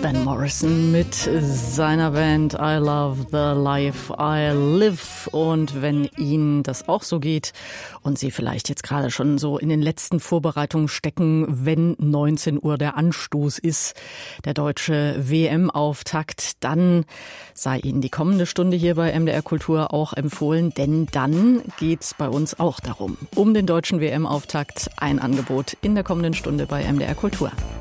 Van Morrison mit seiner Band I Love the Life I Live. Und wenn Ihnen das auch so geht und Sie vielleicht jetzt gerade schon so in den letzten Vorbereitungen stecken, wenn 19 Uhr der Anstoß ist, der deutsche WM-Auftakt, dann sei Ihnen die kommende Stunde hier bei MDR Kultur auch empfohlen, denn dann geht's bei uns auch darum, um den deutschen WM-Auftakt, ein Angebot in der kommenden Stunde bei MDR Kultur.